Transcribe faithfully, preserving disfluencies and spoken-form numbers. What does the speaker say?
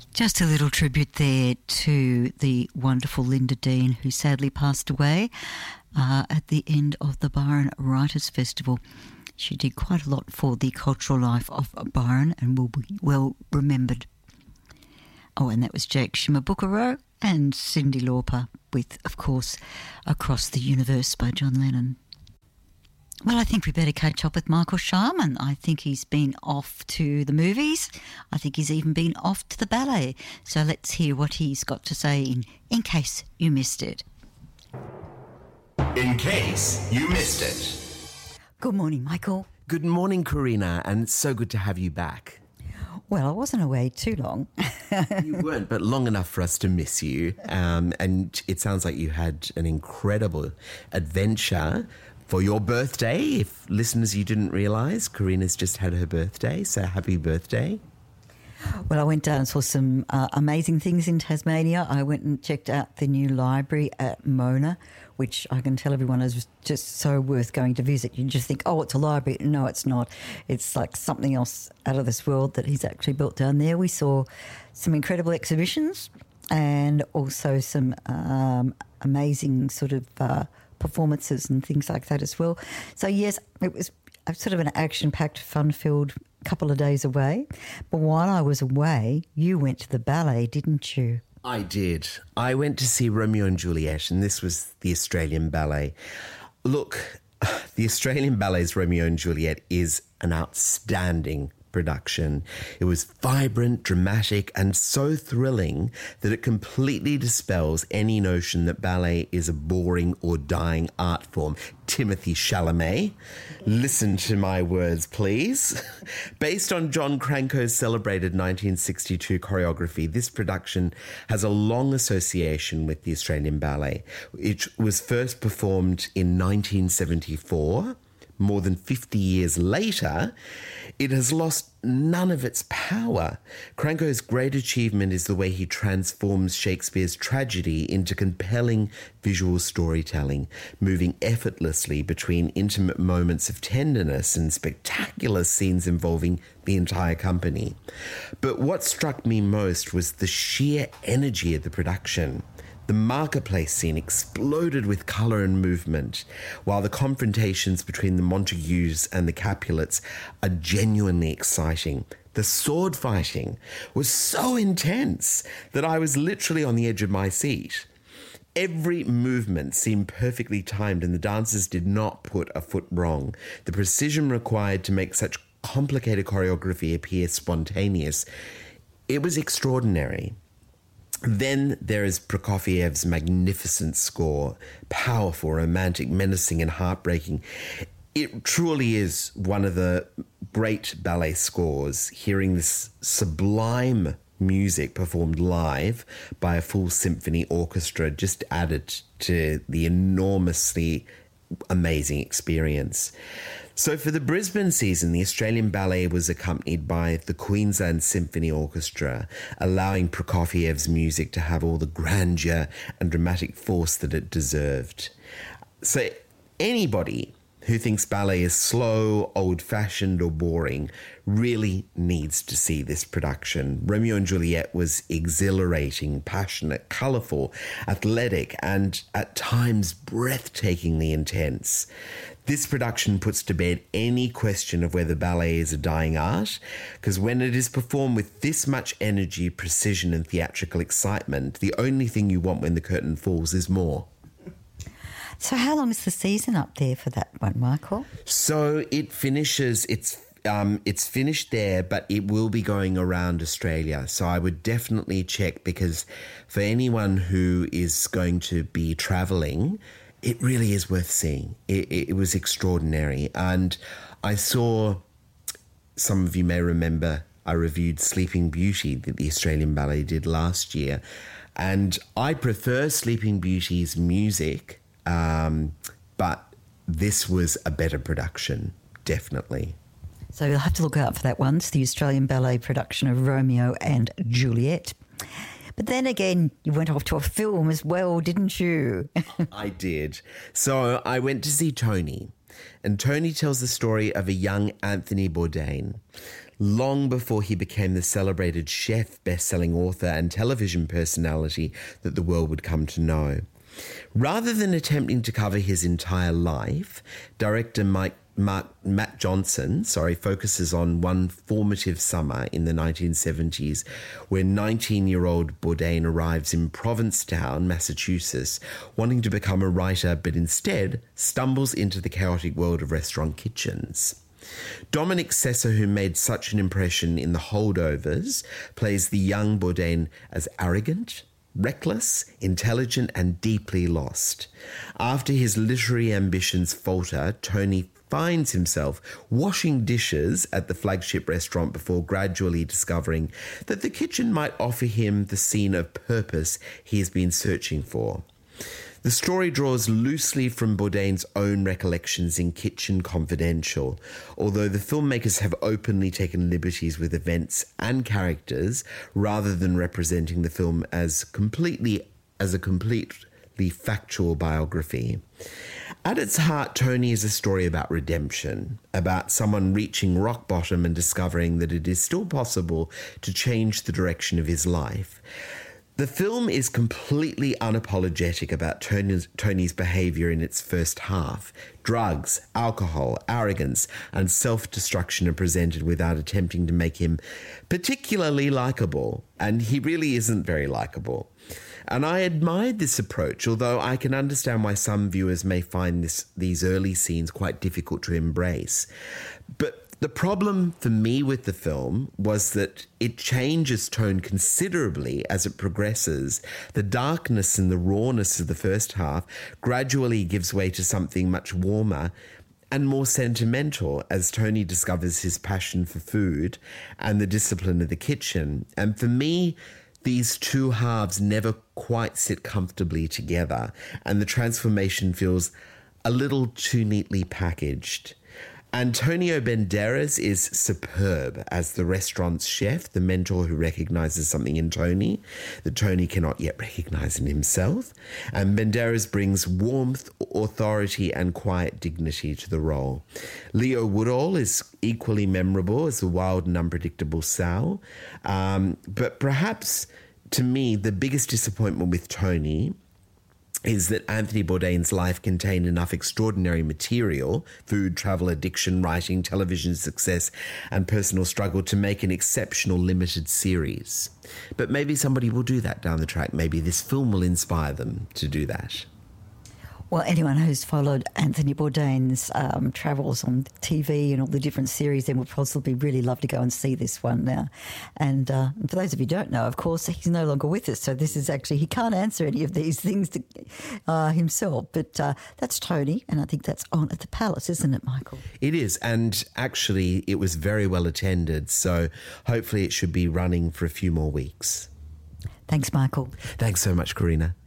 Just a little tribute there to the wonderful Linda Dean, who sadly passed away uh, at the end of the Byron Writers' Festival. She did quite a lot for the cultural life of Byron and will be well remembered. Oh, and that was Jake Shimabukuro and Cyndi Lauper with, of course, Across the Universe by John Lennon. Well, I think we better catch up with Michael Sharman. I think he's been off to the movies. I think he's even been off to the ballet. So let's hear what he's got to say in, in case you missed it. In case you missed it. Good morning, Michael. Good morning, Karina, and it's so good to have you back. Well, I wasn't away too long. You weren't, but long enough for us to miss you. Um, and it sounds like you had an incredible adventure for your birthday. If listeners, you didn't realise, Karina's just had her birthday, so happy birthday. Well, I went down and saw some uh, amazing things in Tasmania. I went and checked out the new library at Mona, which I can tell everyone is just so worth going to visit. You just think, oh, it's a library. No, it's not. It's like something else out of this world that he's actually built down there. We saw some incredible exhibitions and also some um, amazing sort of uh, performances and things like that as well. So, yes, it was sort of an action-packed, fun-filled couple of days away. But while I was away, you went to the ballet, didn't you? I did. I went to see Romeo and Juliet, and this was the Australian Ballet. Look, the Australian Ballet's Romeo and Juliet is an outstanding production. It was vibrant, dramatic, and so thrilling that it completely dispels any notion that ballet is a boring or dying art form. Timothy Chalamet, listen to my words, please. Based on John Cranko's celebrated nineteen sixty-two choreography, this production has a long association with the Australian Ballet. It was first performed in nineteen seventy-four. More than fifty years later, it has lost none of its power. Cranko's great achievement is the way he transforms Shakespeare's tragedy into compelling visual storytelling, moving effortlessly between intimate moments of tenderness and spectacular scenes involving the entire company. But what struck me most was the sheer energy of the production. The marketplace scene exploded with colour and movement, while the confrontations between the Montagues and the Capulets are genuinely exciting. The sword fighting was so intense that I was literally on the edge of my seat. Every movement seemed perfectly timed and the dancers did not put a foot wrong. The precision required to make such complicated choreography appear spontaneous, it was extraordinary. Then there is Prokofiev's magnificent score, powerful, romantic, menacing and heartbreaking. It truly is one of the great ballet scores, hearing this sublime music performed live by a full symphony orchestra just added to the enormously amazing experience. So for the Brisbane season, the Australian Ballet was accompanied by the Queensland Symphony Orchestra, allowing Prokofiev's music to have all the grandeur and dramatic force that it deserved. So anybody who thinks ballet is slow, old-fashioned or boring really needs to see this production. Romeo and Juliet was exhilarating, passionate, colourful, athletic, and at times breathtakingly intense. This production puts to bed any question of whether ballet is a dying art, because when it is performed with this much energy, precision and theatrical excitement, the only thing you want when the curtain falls is more. So how long is the season up there for that one, Michael? So it finishes, it's um, it's finished there, but it will be going around Australia. So I would definitely check, because for anyone who is going to be travelling, it really is worth seeing. It, it, it was extraordinary. And I saw, some of you may remember, I reviewed Sleeping Beauty that the Australian Ballet did last year. And I prefer Sleeping Beauty's music, um, but this was a better production, definitely. So you'll have to look out for that one. It's the Australian Ballet production of Romeo and Juliet. But then again, you went off to a film as well, didn't you? I did. So I went to see Tony, and Tony tells the story of a young Anthony Bourdain. long before he became the celebrated chef, best-selling author and television personality that the world would come to know. Rather than attempting to cover his entire life, director Mike Mark, Matt Johnson, sorry, focuses on one formative summer in the nineteen seventies when nineteen-year-old Bourdain arrives in Provincetown, Massachusetts, wanting to become a writer, but instead stumbles into the chaotic world of restaurant kitchens. Dominic Sessa, who made such an impression in The Holdovers, plays the young Bourdain as arrogant, reckless, intelligent, and deeply lost. After his literary ambitions falter, Tony finds himself washing dishes at the flagship restaurant before gradually discovering that the kitchen might offer him the scene of purpose he has been searching for. The story draws loosely from Bourdain's own recollections in Kitchen Confidential, although the filmmakers have openly taken liberties with events and characters rather than representing the film as completely as a completely factual biography. At its heart, Tony is a story about redemption, about someone reaching rock bottom and discovering that it is still possible to change the direction of his life. The film is completely unapologetic about Tony's, Tony's behaviour in its first half. Drugs, alcohol, arrogance, and self-destruction are presented without attempting to make him particularly likeable, and he really isn't very likeable. And I admired this approach, although I can understand why some viewers may find this, these early scenes quite difficult to embrace. But the problem for me with the film was that it changes tone considerably as it progresses. The darkness and the rawness of the first half gradually gives way to something much warmer and more sentimental as Tony discovers his passion for food and the discipline of the kitchen. And for me, these two halves never quite sit comfortably together, and the transformation feels a little too neatly packaged. Antonio Banderas is superb as the restaurant's chef, the mentor who recognises something in Tony that Tony cannot yet recognise in himself. And Banderas brings warmth, authority and quiet dignity to the role. Leo Woodall is equally memorable as the wild and unpredictable Sal. Um, but perhaps, to me, the biggest disappointment with Tony is that Anthony Bourdain's life contained enough extraordinary material, food, travel, addiction, writing, television success, and personal struggle to make an exceptional limited series. But maybe somebody will do that down the track. Maybe this film will inspire them to do that. Well, anyone who's followed Anthony Bourdain's um, travels on T V and all the different series then would possibly really love to go and see this one now. And uh, for those of you who don't know, of course, he's no longer with us. So this is actually, he can't answer any of these things to, uh, himself. But uh, that's Tony, and I think that's on at the Palace, isn't it, Michael? It is. And actually, it was very well attended. So hopefully it should be running for a few more weeks. Thanks, Michael. Thanks so much, Karina.